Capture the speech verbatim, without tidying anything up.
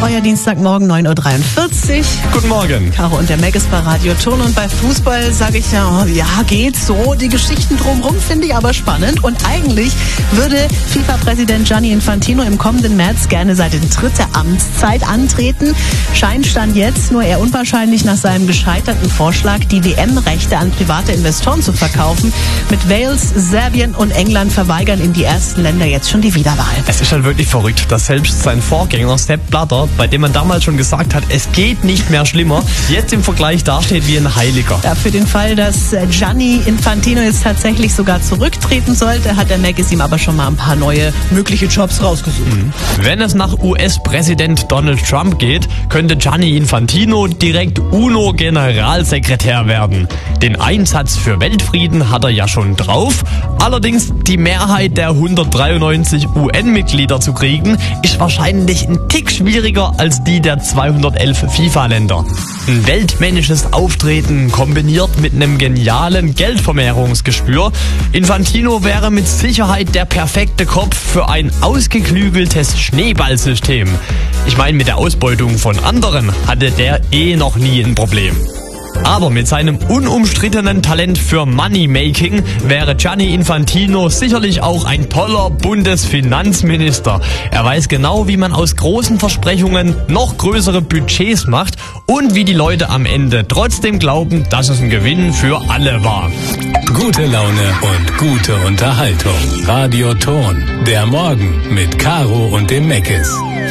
Euer Dienstagmorgen neun Uhr dreiundvierzig. Guten Morgen. Caro und der Mac ist bei Radio Ton und bei Fußball sage ich ja, ja, geht so. Die Geschichten drumherum finde ich aber spannend und eigentlich würde FIFA-Präsident Gianni Infantino im kommenden März gerne seine dritte Amtszeit antreten. Scheint stand jetzt nur eher unwahrscheinlich nach seinem gescheiterten Vorschlag, die W M-Rechte an private Investoren zu verkaufen. Mit Wales, Serbien und England verweigern ihm die ersten Länder jetzt schon die Wiederwahl. Es ist halt wirklich verrückt, dass selbst sein Vorgänger Sepp Blatter, bei dem man damals schon gesagt hat, es geht nicht mehr schlimmer, jetzt im Vergleich dasteht wie ein Heiliger. Ja, für den Fall, dass Gianni Infantino jetzt tatsächlich sogar zurücktreten sollte, hat der Mac es ihm aber schon mal ein paar neue mögliche Jobs rausgesucht. Mhm. Wenn es nach U S-Präsident Donald Trump geht, könnte Gianni Infantino direkt UNO-Generalsekretär werden. Den Einsatz für Weltfrieden hat er ja schon drauf. Allerdings die Mehrheit der hundertdreiundneunzig U N-Mitglieder zu kriegen, ist wahrscheinlich ein Tick schwieriger als die der zweihundertelf FIFA-Länder. Ein weltmännisches Auftreten kombiniert mit einem genialen Geldvermehrungsgespür. Infantino wäre mit Sicherheit der perfekte Kopf für ein ausgeklügeltes Schneeballsystem. Ich meine, mit der Ausbeutung von anderen hatte der eh noch nie ein Problem. Aber mit seinem unumstrittenen Talent für Moneymaking wäre Gianni Infantino sicherlich auch ein toller Bundesfinanzminister. Er weiß genau, wie man aus großen Versprechungen noch größere Budgets macht und wie die Leute am Ende trotzdem glauben, dass es ein Gewinn für alle war. Gute Laune und gute Unterhaltung. Radio Ton, der Morgen mit Caro und dem Meckes.